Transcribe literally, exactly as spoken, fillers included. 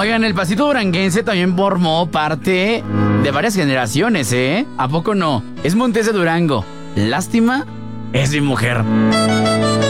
Oigan, el pasito duranguense también formó parte de varias generaciones, ¿eh? ¿A poco no? Es Montes de Durango. Lástima, es mi mujer.